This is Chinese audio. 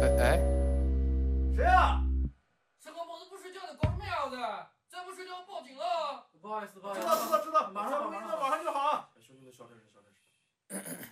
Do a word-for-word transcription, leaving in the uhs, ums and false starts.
哎， 谁呀？ 是个梦子不睡觉的狗喵子，再不睡觉我报警了。 不好意思，不好意思。知道知道知道，马上马上马上就好。小声点，小声点，小声点。